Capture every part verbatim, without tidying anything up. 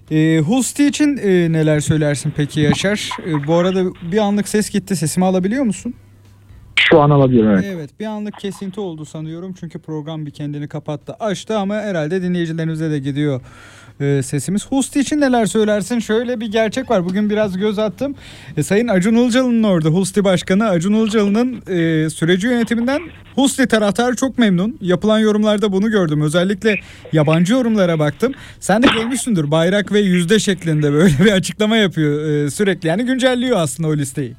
E, Husti için e, neler söylersin peki Yaşar? E, bu arada bir anlık ses gitti. Sesimi alabiliyor musun? Şu an alabiliyorum, evet. Evet, bir anlık kesinti oldu sanıyorum. Çünkü program bir kendini kapattı, açtı ama herhalde dinleyicilerimize de gidiyor e, sesimiz. Husti için neler söylersin? Şöyle bir gerçek var. Bugün biraz göz attım. E, Sayın Acun Ilıcalı'nın orada, Husti Başkanı Acun Ilıcalı'nın e, süreci yönetiminden Husti taraftarı çok memnun. Yapılan yorumlarda bunu gördüm. Özellikle yabancı yorumlara baktım. Sen de görmüşsündür. Bayrak ve yüzde şeklinde böyle bir açıklama yapıyor e, sürekli. Yani güncelliyor aslında o listeyi.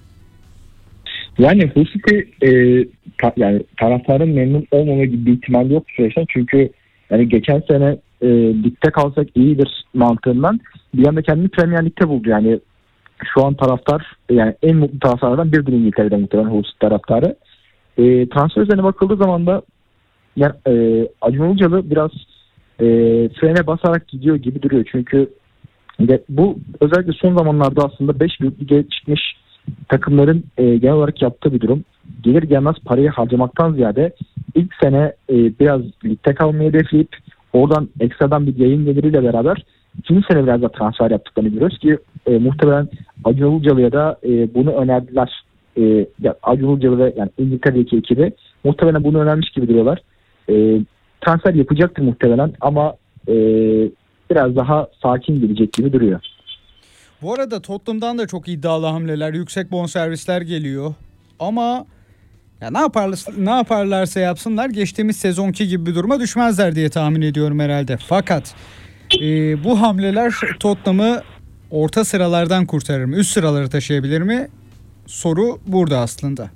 Yani Husti e, ta, yani taraftarın memnun olmama gibi bir ihtimal yok bu süreçten. Çünkü yani geçen sene e, ligde kalsak iyidir mantığından bir anda kendini Premier Lig'de buldu. Yani şu an taraftar, yani en mutlu taraftarlardan biridir İngiltere'de muhtemelen Husti taraftarı. E, transfer üzerine bakıldığı zaman da yani, e, Acun Ilıcalı biraz e, frene basarak gidiyor gibi duruyor. Çünkü de, bu özellikle son zamanlarda aslında beş büyük lige çıkmış takımların e, genel olarak yaptığı bir durum. Gelir gelmez parayı harcamaktan ziyade ilk sene e, biraz ligde kalmayı hedefleyip oradan ekstradan bir yayın geliriyle beraber ikinci sene biraz da transfer yaptıklarını görüyoruz ki e, muhtemelen Acun Ilıcalı'ya da e, bunu önerdiler. E, Acun Ilıcalı ve yani İngiltere'deki ekibi muhtemelen bunu önermiş gibi duruyorlar. E, transfer yapacaktır muhtemelen ama e, biraz daha sakin gidecek gibi duruyor. Bu arada Tottenham'dan da çok iddialı hamleler, yüksek bonservisler geliyor. Ama ya ne yaparlarsa, ne yaparlarsa yapsınlar geçtiğimiz sezonki gibi bir duruma düşmezler diye tahmin ediyorum herhalde. Fakat e, bu hamleler Tottenham'ı orta sıralardan kurtarır mı? Üst sıraları taşıyabilir mi? Soru burada aslında.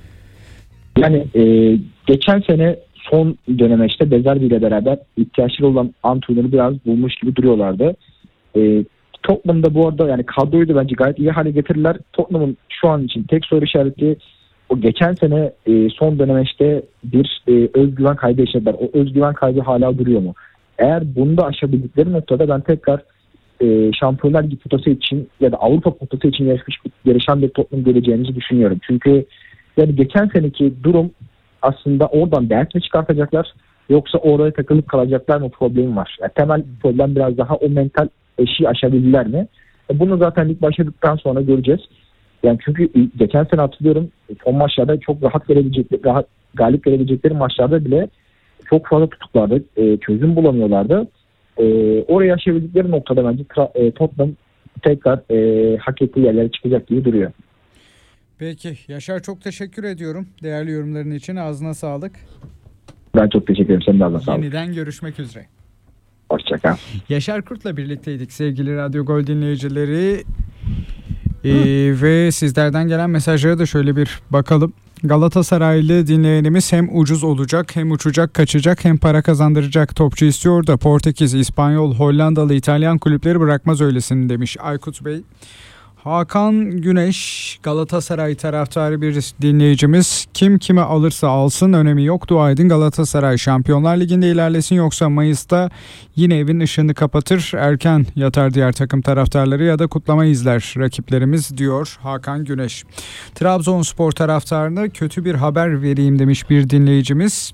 Yani e, geçen sene son döneme işte Bezerbi ile beraber ihtiyaçları olan antrenörü biraz bulmuş gibi duruyorlardı. E, Tottenham'da bu arada yani kadroyu da bence gayet iyi hale getirirler. Tottenham'ın şu an için tek soru işareti o geçen sene e, son döneme işte bir e, özgüven kaybı yaşadılar. O özgüven kaybı hala duruyor mu? Eğer bunu da aşabildikleri noktada ben tekrar e, Şampiyonlar Ligi potası için ya da Avrupa potası için yarışmış, yarışan bir Tottenham göreceğimizi düşünüyorum. Çünkü yani geçen seneki durum aslında oradan ders mi çıkartacaklar yoksa oraya takılıp kalacaklar mı problemi var. Yani temel problem biraz daha o mental eşiği aşabildiler mi? E bunu zaten lig başladıktan sonra göreceğiz. Yani çünkü geçen sene hatırlıyorum son maçlarda çok rahat verebilecekleri, rahat galip verebilecekleri maçlarda bile çok fazla tutuklardı. E, çözüm bulamıyorlardı. E, oraya aşabildikleri noktada bence e, Tottenham tekrar e, hak ettiği yerlere çıkacak gibi duruyor. Peki Yaşar, çok teşekkür ediyorum değerli yorumların için. Ağzına sağlık. Ben çok teşekkür ederim. Senin de ağzına sağlık. Yeniden görüşmek üzere. Hoşçakal. Yaşar Kurt'la birlikteydik sevgili Radyo Gol dinleyicileri. Ee, ve sizlerden gelen mesajlara da şöyle bir bakalım. Galatasaraylı dinleyenimiz hem ucuz olacak, hem uçacak, kaçacak, hem para kazandıracak topçu istiyor da Portekiz, İspanyol, Hollandalı, İtalyan kulüpleri bırakmaz öylesini demiş Aykut Bey. Hakan Güneş, Galatasaray taraftarı bir dinleyicimiz. Kim kime alırsa alsın önemi yok. Dua edin Galatasaray Şampiyonlar Ligi'nde ilerlesin, yoksa Mayıs'ta yine evin ışığını kapatır, erken yatar diğer takım taraftarları ya da kutlama izler rakiplerimiz diyor Hakan Güneş. Trabzonspor taraftarına kötü bir haber vereyim demiş bir dinleyicimiz.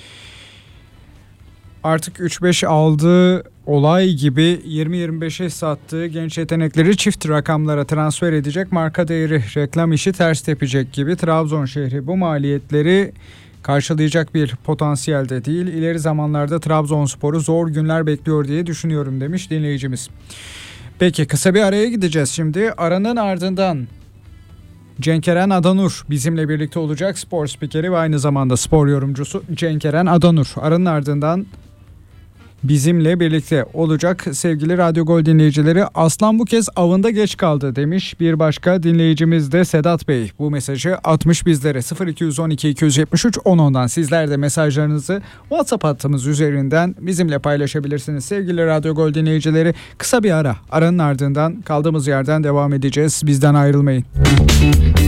Artık üç beş aldığı olay gibi yirmi yirmi beşe sattığı genç yetenekleri çift rakamlara transfer edecek, marka değeri reklam işi ters tepecek gibi. Trabzon şehri bu maliyetleri karşılayacak bir potansiyelde değil. İleri zamanlarda Trabzonspor'u zor günler bekliyor diye düşünüyorum demiş dinleyicimiz. Peki kısa bir araya gideceğiz şimdi. Aranın ardından Cenkeren Adanur bizimle birlikte olacak, spor spikeri ve aynı zamanda spor yorumcusu Cenkeren Adanur. Aranın ardından bizimle birlikte olacak sevgili Radyo Gol dinleyicileri. Aslan bu kez avında geç kaldı demiş bir başka dinleyicimiz de Sedat Bey. Bu mesajı atmış bizlere. Sıfır iki on iki iki yetmiş üç on ondan sizler de mesajlarınızı WhatsApp hattımız üzerinden bizimle paylaşabilirsiniz sevgili Radyo Gol dinleyicileri. Kısa bir ara, aranın ardından kaldığımız yerden devam edeceğiz. Bizden ayrılmayın.